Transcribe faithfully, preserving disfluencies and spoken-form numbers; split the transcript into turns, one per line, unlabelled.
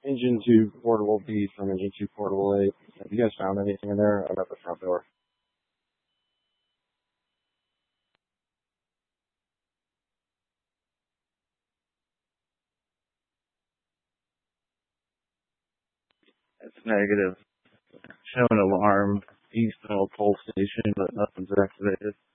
engine two portable B from engine two portable A. Have you guys found anything in there? I'm at the front door.
It's negative. Showing alarm east of pole station, but nothing's activated.